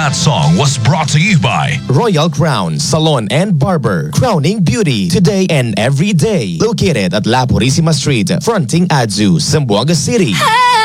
That song was brought to you by Royal Crown Salon and Barber, crowning beauty today and every day. Located at La Purísima Street, fronting Adzu, Zamboanga City.